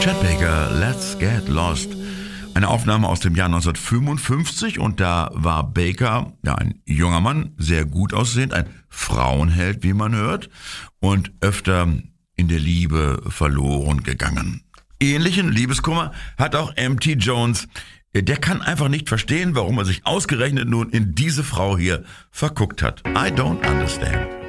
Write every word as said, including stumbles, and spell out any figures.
Chet Baker, Let's Get Lost. Eine Aufnahme aus dem Jahr neunzehnhundertfünfundfünfzig und da war Baker, ja, ein junger Mann, sehr gut aussehend, ein Frauenheld, wie man hört, und öfter in der Liebe verloren gegangen. Ähnlichen Liebeskummer hat auch M T Jones. Der kann einfach nicht verstehen, warum er sich ausgerechnet nun in diese Frau hier verguckt hat. I don't understand.